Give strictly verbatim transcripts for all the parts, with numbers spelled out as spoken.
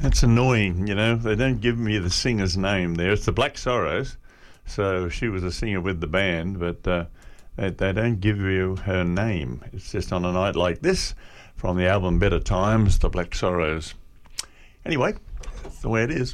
That's annoying, you know. They don't give me the singer's name there. It's the Black Sorrows. So she was a singer with the band, but uh, they, they don't give you her name. It's just on a night like this, from the album Better Times, the Black Sorrows. Anyway, that's the way it is.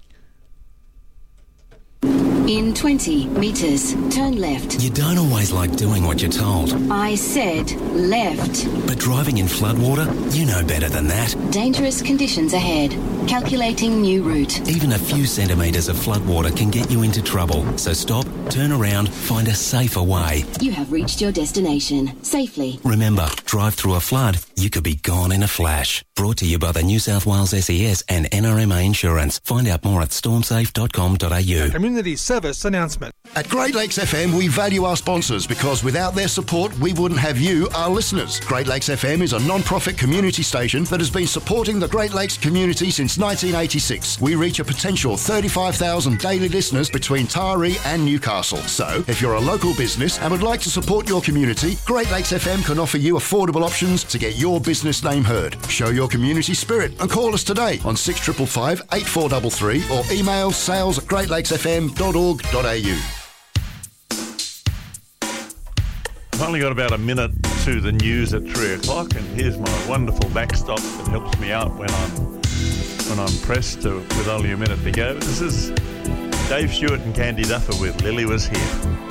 In twenty metres, turn left. You don't always like doing what you're told. I said left. But driving in floodwater, you know better than that. Dangerous conditions ahead. Calculating new route. Even a few centimetres of floodwater can get you into trouble. So stop, turn around, find a safer way. You have reached your destination safely. Remember, drive through a flood, you could be gone in a flash. Brought to you by the New South Wales S E S and N R M A Insurance. Find out more at storm safe dot com dot a u. Community service announcement. At Great Lakes F M, we value our sponsors because without their support, we wouldn't have you, our listeners. Great Lakes F M is a non-profit community station that has been supporting the Great Lakes community since nineteen eighty-six. We reach a potential thirty-five thousand daily listeners between Taree and Newcastle. So, if you're a local business and would like to support your community, Great Lakes F M can offer you affordable options to get your business name heard. Show your community spirit and call us today on six five five, eight four three three or email sales at great lakes f m dot org dot a u. I've only got about a minute to the news at three o'clock, and here's my wonderful backstop that helps me out when I'm when I'm pressed to, with only a minute to go. This is Dave Stewart and Candy Duffer with Lily Was Here.